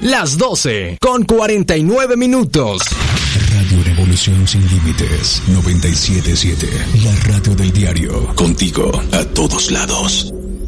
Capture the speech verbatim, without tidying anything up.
las doce con cuarenta y nueve minutos. Radio Revolución Sin Límites noventa y siete punto siete. La radio del diario. Contigo a todos lados.